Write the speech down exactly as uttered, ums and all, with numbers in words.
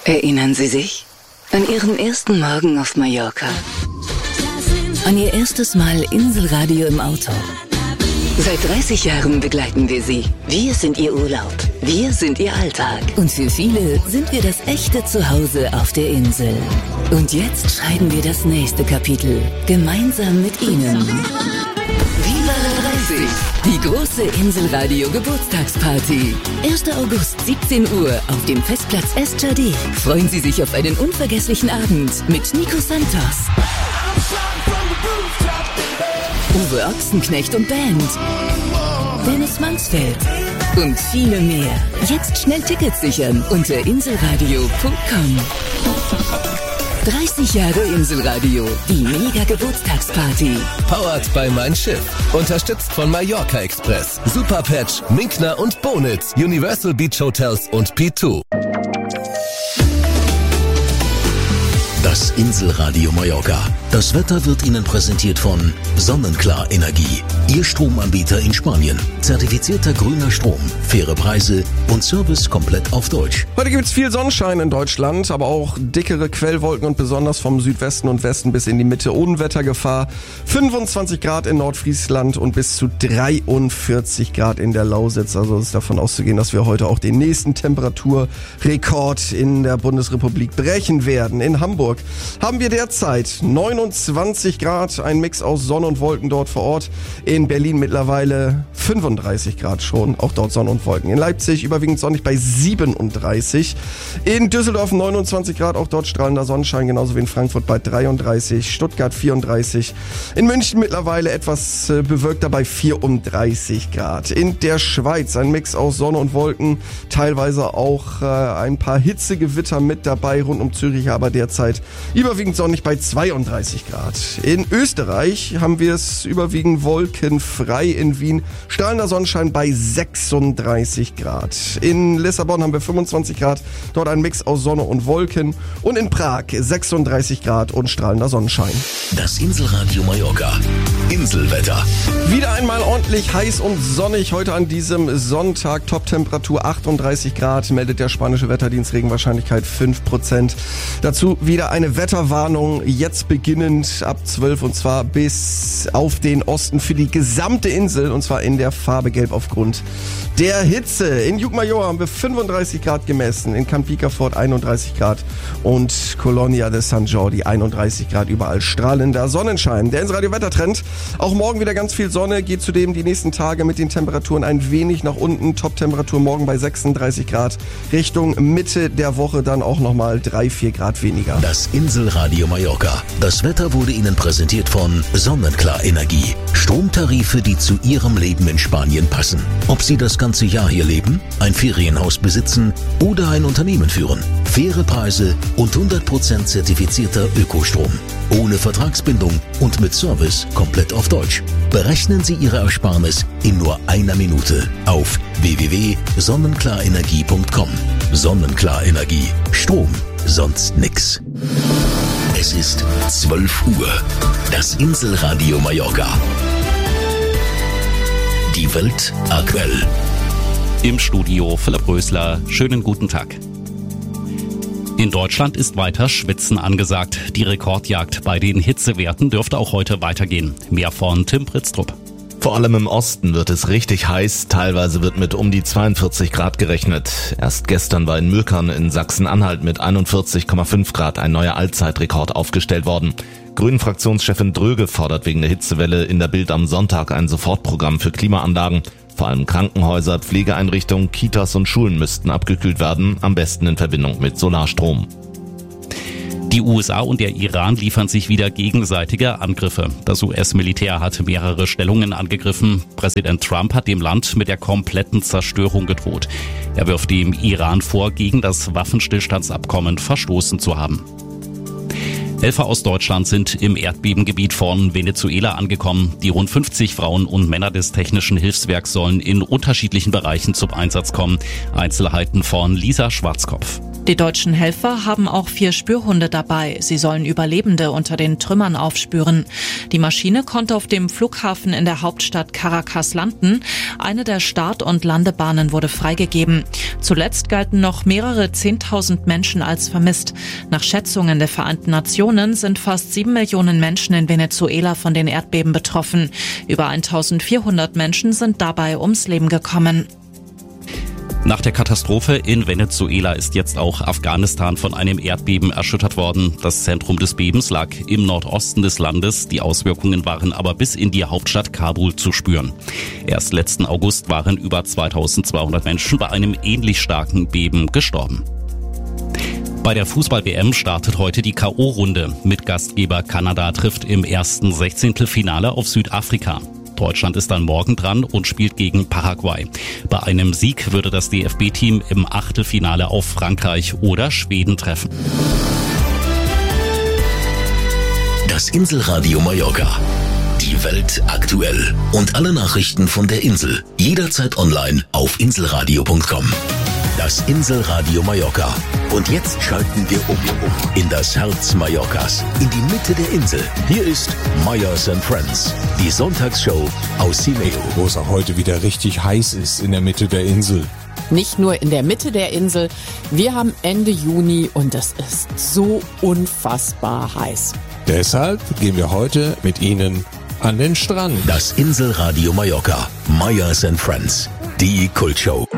Erinnern Sie sich an Ihren ersten Morgen auf Mallorca? An Ihr erstes Mal Inselradio im Auto? Seit dreißig Jahren begleiten wir Sie. Wir sind Ihr Urlaub. Wir sind Ihr Alltag. Und für viele sind wir das echte Zuhause auf der Insel. Und jetzt schreiben wir das nächste Kapitel. Gemeinsam mit Ihnen. Viva la dreißig! Die große Inselradio Geburtstagsparty. erster August, siebzehn Uhr auf dem Festplatz Estjardé. Freuen Sie sich auf einen unvergesslichen Abend mit Nico Santos, Uwe Ochsenknecht und Band, Dennis Mansfeld und viele mehr. Jetzt schnell Tickets sichern unter inselradio punkt com. dreißig Jahre Inselradio, die Mega-Geburtstagsparty. Powered by Mein Schiff. Unterstützt von Mallorca Express, Superpatch, Minkner und Bonitz, Universal Beach Hotels und P zwei. Das Inselradio Mallorca. Das Wetter wird Ihnen präsentiert von Sonnenklar Energie. Ihr Stromanbieter in Spanien. Zertifizierter grüner Strom, faire Preise und Service komplett auf Deutsch. Heute gibt es viel Sonnenschein in Deutschland, aber auch dickere Quellwolken und besonders vom Südwesten und Westen bis in die Mitte Unwettergefahr. fünfundzwanzig Grad in Nordfriesland und bis zu dreiundvierzig Grad in der Lausitz. Also ist davon auszugehen, dass wir heute auch den nächsten Temperaturrekord in der Bundesrepublik brechen werden. In Hamburg haben wir derzeit neunundzwanzig Grad, ein Mix aus Sonne und Wolken dort vor Ort. In Berlin mittlerweile fünfunddreißig Grad schon, auch dort Sonne und Wolken. In Leipzig überwiegend sonnig bei siebenunddreißig. In Düsseldorf neunundzwanzig Grad, auch dort strahlender Sonnenschein, genauso wie in Frankfurt bei dreiunddreißig, Stuttgart vierunddreißig. In München mittlerweile etwas äh, bewölkter bei vierunddreißig Grad. In der Schweiz ein Mix aus Sonne und Wolken, teilweise auch äh, ein paar Hitzegewitter mit dabei rund um Zürich, aber derzeit überwiegend sonnig bei zweiunddreißig Grad. In Österreich haben wir es überwiegend wolkenfrei. In Wien strahlender Sonnenschein bei sechsunddreißig Grad. In Lissabon haben wir fünfundzwanzig Grad, dort ein Mix aus Sonne und Wolken. Und in Prag sechsunddreißig Grad und strahlender Sonnenschein. Das Inselradio Mallorca. Inselwetter. Wieder einmal ordentlich heiß und sonnig heute an diesem Sonntag. Toptemperatur achtunddreißig Grad, meldet der spanische Wetterdienst, Regenwahrscheinlichkeit fünf Prozent. Dazu wieder eine Wetterwarnung, jetzt beginnend ab zwölf und zwar bis auf den Osten für die gesamte Insel und zwar in der Farbe Gelb aufgrund der Hitze. In Llucmajor haben wir fünfunddreißig Grad gemessen, in Camp Picafort einunddreißig Grad und Colonia de San Jordi einunddreißig Grad, überall strahlender Sonnenschein. Der Inselradio Wettertrend, auch morgen wieder ganz viel Sonne, geht zudem die nächsten Tage mit den Temperaturen ein wenig nach unten. Top-Temperatur morgen bei sechsunddreißig Grad, Richtung Mitte der Woche dann auch nochmal drei, vier Grad weniger. Das Inselradio Mallorca. Das Wetter wurde Ihnen präsentiert von Sonnenklar Energie. Stromtarife, die zu Ihrem Leben in Spanien passen. Ob Sie das ganze Jahr hier leben, ein Ferienhaus besitzen oder ein Unternehmen führen. Faire Preise und hundert Prozent zertifizierter Ökostrom. Ohne Vertragsbindung und mit Service komplett auf Deutsch. Berechnen Sie Ihre Ersparnis in nur einer Minute auf w w w punkt sonnenklarenergie punkt com. Sonnenklar Energie. Strom, sonst nix. Es ist zwölf Uhr. Das Inselradio Mallorca. Die Welt aktuell. Im Studio Philipp Rösler. Schönen guten Tag. In Deutschland ist weiter Schwitzen angesagt. Die Rekordjagd bei den Hitzewerten dürfte auch heute weitergehen. Mehr von Tim Pritztrup. Vor allem im Osten wird es richtig heiß, teilweise wird mit um die zweiundvierzig Grad gerechnet. Erst gestern war in Mülkern in Sachsen-Anhalt mit einundvierzig Komma fünf Grad ein neuer Allzeitrekord aufgestellt worden. Grünen-Fraktionschefin Dröge fordert wegen der Hitzewelle in der Bild am Sonntag ein Sofortprogramm für Klimaanlagen. Vor allem Krankenhäuser, Pflegeeinrichtungen, Kitas und Schulen müssten abgekühlt werden, am besten in Verbindung mit Solarstrom. Die U S A und der Iran liefern sich wieder gegenseitige Angriffe. Das U S-Militär hat mehrere Stellungen angegriffen. Präsident Trump hat dem Land mit der kompletten Zerstörung gedroht. Er wirft dem Iran vor, gegen das Waffenstillstandsabkommen verstoßen zu haben. Helfer aus Deutschland sind im Erdbebengebiet von Venezuela angekommen. Die rund fünfzig Frauen und Männer des Technischen Hilfswerks sollen in unterschiedlichen Bereichen zum Einsatz kommen. Einzelheiten von Lisa Schwarzkopf. Die deutschen Helfer haben auch vier Spürhunde dabei. Sie sollen Überlebende unter den Trümmern aufspüren. Die Maschine konnte auf dem Flughafen in der Hauptstadt Caracas landen. Eine der Start- und Landebahnen wurde freigegeben. Zuletzt galten noch mehrere Zehntausend Menschen als vermisst. Nach Schätzungen der Vereinten Nationen sind fast sieben Millionen Menschen in Venezuela von den Erdbeben betroffen. Über eintausendvierhundert Menschen sind dabei ums Leben gekommen. Nach der Katastrophe in Venezuela ist jetzt auch Afghanistan von einem Erdbeben erschüttert worden. Das Zentrum des Bebens lag im Nordosten des Landes. Die Auswirkungen waren aber bis in die Hauptstadt Kabul zu spüren. Erst letzten August waren über zweitausendzweihundert Menschen bei einem ähnlich starken Beben gestorben. Bei der Fußball-W M startet heute die K O-Runde. Mitgastgeber Kanada trifft im ersten Sechzehntelfinale auf Südafrika. Deutschland ist dann morgen dran und spielt gegen Paraguay. Bei einem Sieg würde das D F B-Team im Achtelfinale auf Frankreich oder Schweden treffen. Das Inselradio Mallorca. Die Welt aktuell. Und alle Nachrichten von der Insel. Jederzeit online auf inselradio punkt com. Das Inselradio Mallorca. Und jetzt schalten wir um, um in das Herz Mallorcas, in die Mitte der Insel. Hier ist Meyers and Friends, die Sonntagsshow aus Simeo. Wo es auch heute wieder richtig heiß ist in der Mitte der Insel. Nicht nur in der Mitte der Insel, wir haben Ende Juni und es ist so unfassbar heiß. Deshalb gehen wir heute mit Ihnen an den Strand. Das Inselradio Mallorca, Meyers and Friends, die Kultshow.